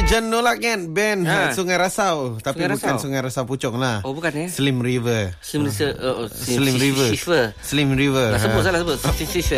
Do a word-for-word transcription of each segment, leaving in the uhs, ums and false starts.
Hujan nolak kan band ha. Sungai Rasau. Tapi Sungai bukan Rasau. Sungai Rasau Puchong lah. Oh bukan ya? Slim River. Slim, uh, uh, Slim, Slim River. Slim River. Dah sebut salah sebut.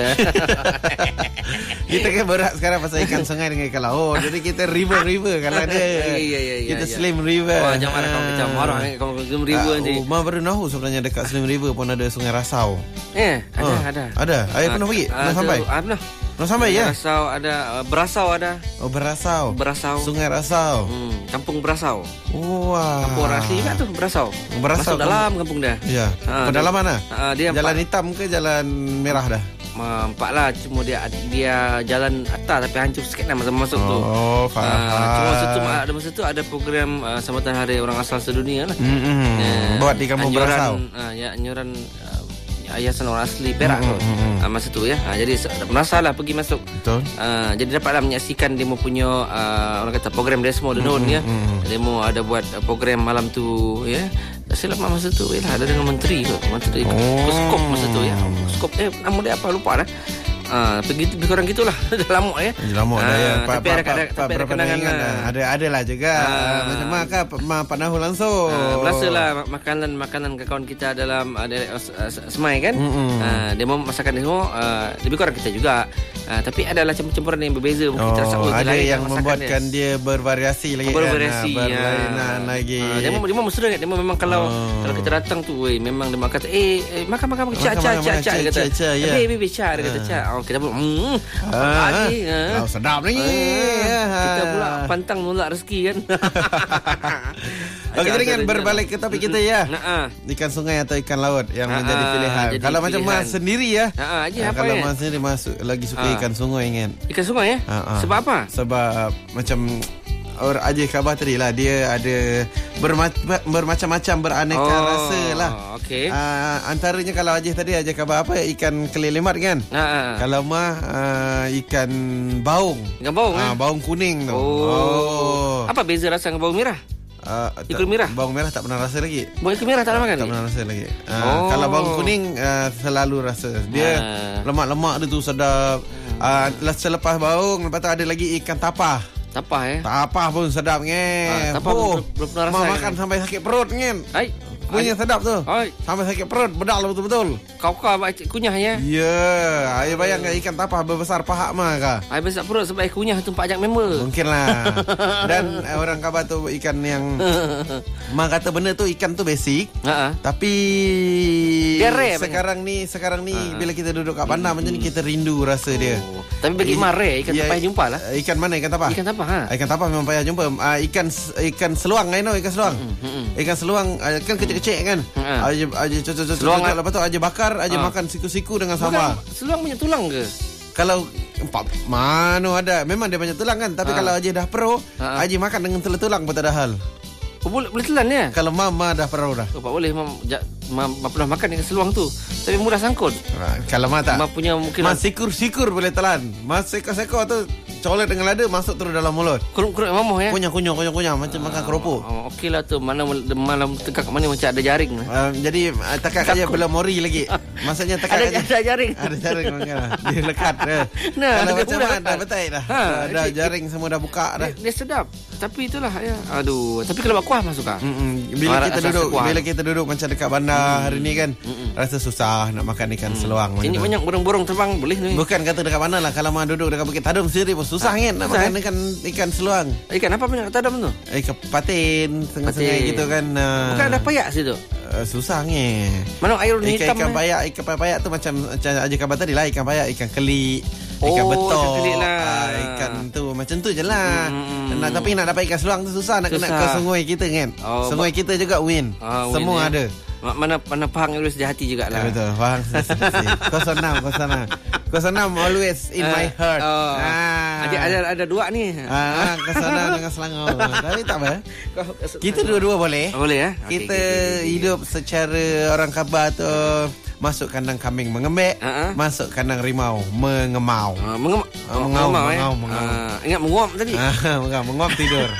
Kita kan berat sekarang pasal ikan sungai dengan ikan laut. Jadi kita river river kalau ada. Ya ya ya. Kita ya. Slim River. Oh jangan marah kau kecam marah ni kalau Slim River nanti. Oh, Ma baru tahu sebenarnya dekat Slim River pun ada Sungai Rasau. Eh, ada oh, ada. Ada. Ayah pernah pergi? Pernah sampai? Ah, pernah. Pernah sampai ya? Rasau ada, Berasau ada. Oh, Berasau. Berasau. Sungai Rasau. Hmm, Kampung Berasau. Wah. Kampung orang asli kan tu Berasau. Berasau. Masuk dalam kampung dia. Ya. Ha, pedalaman ah. Ha, dia jalan empat. Hitam ke jalan merah dah? Empat lah. Cuma dia dia jalan atas tapi hancur sikit lah masa masuk oh, tu. Oh, faham. Uh, cuma masa tu ada masa tu ada program uh, sambutan Hari Orang Asal Sedunia lah. Mm-hmm. Uh, Buat di Kampung Berasau. Uh, ya, anjuran uh, Yayasan Orang Asli Perak mm-hmm. tu. Uh, masa tu ya. Uh, jadi merasa lah pergi masuk. Betul. Uh, jadi dapatlah menyaksikan demo punya uh, orang kata program Desmo Denon mm-hmm. ya. Demo ada buat uh, program malam tu ya. Tak silap masa tu yalah, ada dengan menteri tu. Menteri oh. Skop masa tu ya. Skop eh nama dia apa lupa dah. Ah, begitu kurang gitulah. Dah lama ya. Lama dah ya. Pa, tapi pa, ada pa, ada, tapi ada kenangan lah. Ada ada lah juga. Ah. Macam mana ma panahu langsung. Ah, belasalah makanan-makanan kawan kita dalam ada uh, semai kan. Mm-hmm. Ah, dia mau masakan dia semua uh, lebih kurang kita juga. Ah, tapi adalah campuran yang berbeza mungkin oh, terasa oh, ada lain yang membuatkan dia. dia bervariasi lagi bervariasi, kan. Bervariasi ya. lagi. Ah, dia mau dia mau mesra dia memang kalau oh. kalau kita datang tu weh memang dia kata eh, eh makan makan cak cak cak cak kata. Eh baby cak dia kata cak. Kita pun hmm ah, lagi ah. Oh, sedap lagi ah, kita pula pantang nolak rezeki kan. Okey, dengan berbalik ke topik kita ya. Nah, ikan sungai atau ikan laut yang nah, menjadi pilihan. Jadi kalau pilihan. Macam Mas sendiri ya. Nah, nah, kalau ya? Mas sendiri masuk lagi suka ah. ikan sungai kan. Ikan sungai ya? Ah, ah. Sebab apa? Sebab macam orang Ajay khabar tadi lah, dia ada berma- bermacam-macam beraneka oh, rasa lah. Okay. Uh, antaranya kalau Ajay tadi Ajay khabar apa ikan kelelemat kan. Uh, uh. Kalau mah uh, ikan baung. Ikan baung. Uh, eh? Baung kuning tu. Oh. oh. Apa beza rasa dengan baung merah? Uh, ikut merah. Baung merah tak pernah rasa lagi. Baung ikut merah tak pernah makan. Tak pernah rasa lagi. Uh, oh. Kalau baung kuning uh, selalu rasa. Dia uh. lemak-lemak dia tu sedap. Uh, selepas baung lepas tu ada lagi ikan tapah. Tapah eh. Tapah pun sedap ngem. Ah, tapah oh, belum pernah rasa. Makan sampai sakit perut ngem. Hai. Punya sedap tu. Hai. Sampai sakit perut, bedal betul-betul. Kau kau kunyah ya. Ya, yeah. Ayah bayangkan ikan tapah berbesar paha mah kah? Ayah besar perut sebab kunyah tu empat jak member. Mungkinlah. Dan orang khabar tu ikan yang mak kata benda tu ikan tu basic. Uh-huh. Tapi rare sekarang banyak. ni sekarang ni uh-huh. bila kita duduk kat bandar hmm. macam ni kita rindu rasa oh. dia. Tapi bagi I, mare ikan ya, tapah jumpa lah. Ikan mana ikan tapah? Ikan tapah ha. Ikan tapah memang payah jumpa. Uh, ikan ikan seluang I know ikan seluang. Mm-hmm. Ikan seluang uh, kan kecil-kecil kan. Mm-hmm. Aja aja cocok-cocok lepas tu aja bakar, aja uh. makan siku-siku dengan sambal. Seluang banyak tulang ke? Kalau empat mana ada. Memang dia banyak tulang kan. Tapi uh. kalau aja dah pro, uh. aja makan dengan tulang pun tak ada hal. Oh, boleh, boleh telan ya? Kalau mama dah pernah dah. Oh, boleh mam, ja, mam, mam pernah makan dengan seluang tu. Tapi mudah sangkut. Nah, kalau mak tak. Mak punya mungkin mas sikur-sikur boleh telan. Mas sekor-sekor tu colet dengan lada masuk terus dalam mulut. Kuruk-kuruk mamoh ya. Kunyah-kunyah kunyah-kunyah macam uh, makan keropok. Oh, okeylah tu mana malam tekak mana macam ada jaring. Uh, jadi uh, tekak aja belum mori lagi. Maksudnya tekak ada, aja. Ada jaring. Ada jaring maknanya. Dia lekat dah. Nah, kalau macam mana dah betai dah. Ha, dah dia, jaring semua dah buka dah. Dia, dia sedap. Tapi itulah ya. Aduh, tapi kalau kuah masuk ah. Bila kita duduk bila kita duduk macam dekat bandar mm. hari ni kan mm. rasa susah nak makan ikan mm. seluang. Ini banyak burung-burung terbang boleh ni. Bukan kata dekat mana lah, kalau mau duduk dekat Bukit Tadum sendiri pun susah kan nak makan ikan ikan seluang. Ikan apa banyak Tadum tu? Ikan patin tengah-tengah gitu kan. Bukan ada payak situ. Uh, susah ni. Mana air ni hitam. Ikan payak, ikan payak tu macam macam aja khabar tadi lah, ikan payak, ikan kelik, ikan oh, betok. Ikan kelik lah. Uh, ikan tu macam tu je lah. Hmm. Nak, tapi nak dapat ikan seluang tu susah, nak susah. Kena ke sungai kita kan. Oh, sungai kita juga win. Oh, semua win, ada. Ya. Mana mana Pahang always di hati jugalah. Ya, betul. Pahang kosong enam kosong enam kosong enam always in uh, my heart. Oh. Ah. Ada ada ada dua ni. Ah, kosong enam dengan Selangor. Tapi tak apa. Kita dua-dua boleh. Boleh ya. Kita okay, okay, okay. hidup secara orang khabar tu masuk kandang kambing mengembek, uh-huh. masuk kandang rimau mengemau. Uh, mengem- uh, mengau, mengau, eh? mengau, mengau. Uh, ingat menguap tadi. Menguap, menguap tidur.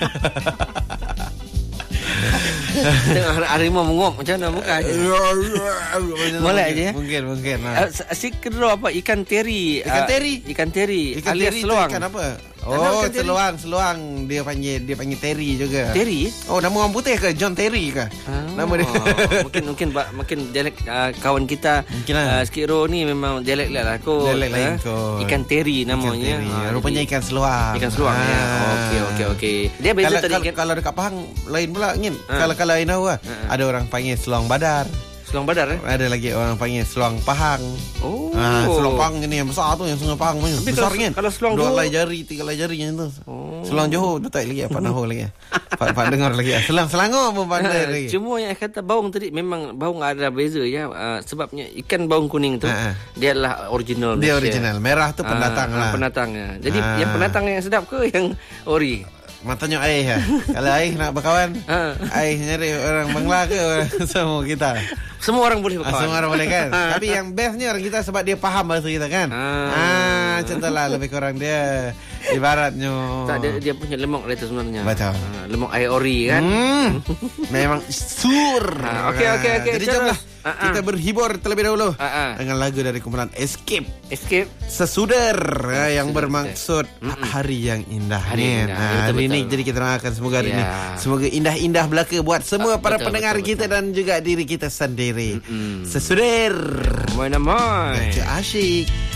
Tengok harimau menguap macam mana muka aja. Molek aja ya. Mungkin mungkin. Uh, si kedua apa ikan teri. Ikan teri. Uh, ikan teri. Ikan alias teri seluang. Ikan apa? Oh, seluang, seluang dia panggil dia panggil Terry juga. Terry? Oh, nama orang putih ke? John Terry ke? Ah, nama dia. mungkin mungkin mungkin dialek uh, kawan kita uh, Skid Row ni memang dialek lah kot. Dialek lain uh, kot. Ikan teri namanya. Ikan teri. Ha, rupanya jadi, ikan seluang. Ikan seluang ah. ya. Okey okey okey. Dia beza kalau, tadi kalau, kan. Kalau dekat Pahang lain pula ngin. Ah. Kalau kalau I tahu ah, ah. ada orang panggil seluang badar. Seluang badar eh? Ada lagi orang panggil seluang Pahang. Oh. Ah, seluang Pahang ni yang besar tu, yang sungai Pahang punya. Besar kan? Kalau seluang dua helai jari, tiga helai jari macam tu. Oh. Seluang Johor tu tak lagi apa Nahor lagi. Pak Pak dengar lagi. Selang Selangor pun pandai lagi. Cuma yang kata baung tadi memang baung ada beza ya. Uh, sebabnya ikan baung kuning tu ha, ha. dia adalah original. Dia original. Merah tu pendatang uh, lah. Pendatangnya. Jadi ha. yang pendatang yang sedap ke yang ori? Matanya Aih ya. Kalau Aih nak berkawan, ha. Aih nyari orang Bangla ke orang semua kita. Semua orang boleh berkawan. Ah, semua orang boleh kan. Tapi yang bestnya orang kita sebab dia faham bahasa kita kan. Ah, ah contohlah lebih kurang dia ibaratnya. Tak, dia, dia punya lemak dia tu sebenarnya. Betul. Ah, lemak air ori kan. Hmm. Memang sur. Ah, okey okey okey. Jadi jomlah ah, kita ah. berhibur terlebih dahulu ah, ah. dengan lagu dari kumpulan Escape. Escape. Sesudar ah, yang bermaksud mm-mm. hari yang indah. Hari indah. Ah, ya, betul, hari ini betul. jadi kita doakan semoga hari ya. ini semoga indah-indah belaka buat semua ah, para betul, pendengar betul, kita betul. dan juga diri kita sendiri. Mm-mm. Sesudar. Moy na moy. Asyik.